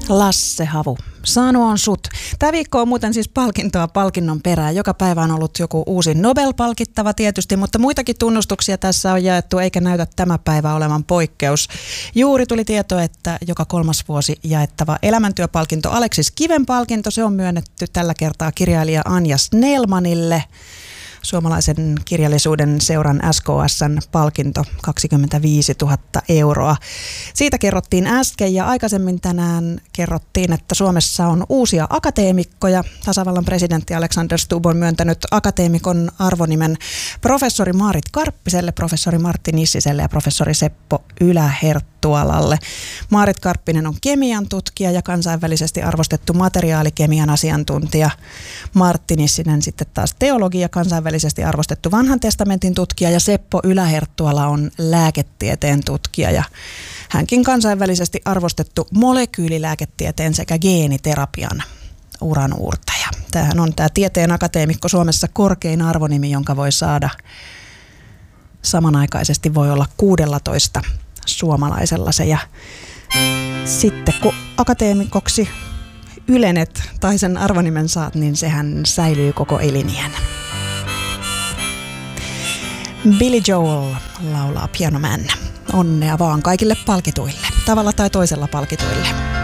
Lasse Havu. Saanu on sut. Tämä viikko on muuten siis palkintoa palkinnon perään. Joka päivä on ollut joku uusi Nobel-palkittava tietysti, mutta muitakin tunnustuksia tässä on jaettu, eikä näytä tämä päivä olevan poikkeus. Juuri tuli tieto, että joka 3. vuosi jaettava elämäntyöpalkinto Aleksis Kiven palkinto, se on myönnetty tällä kertaa kirjailija Anja Snellmanille. Suomalaisen kirjallisuuden seuran SKS:n palkinto 25 000 euroa. Siitä kerrottiin äsken ja aikaisemmin tänään kerrottiin, että Suomessa on uusia akateemikkoja. Tasavallan presidentti Alexander Stubb on myöntänyt akateemikon arvonimen professori Maarit Karppiselle, professori Martti Nissiselle ja professori Seppo Yläherttualalle. Maarit Karppinen on kemian tutkija ja kansainvälisesti arvostettu materiaalikemian asiantuntija. Martti Nissinen sitten taas teologi ja kansainvälisesti arvostettu vanhan testamentin tutkija ja Seppo Yläherttuala on lääketieteen tutkija ja hänkin kansainvälisesti arvostettu molekyylilääketieteen sekä geeniterapian uranuurtaja. Tämähän on tämä tieteen akateemikko Suomessa korkein arvonimi, jonka voi saada samanaikaisesti voi olla 16 suomalaisella se. Ja sitten kun akateemikoksi ylenet tai sen arvonimen saat, niin sehän säilyy koko eliniän. Billy Joel laulaa Piano Man. Onnea vaan kaikille palkituille, tavalla tai toisella palkituille.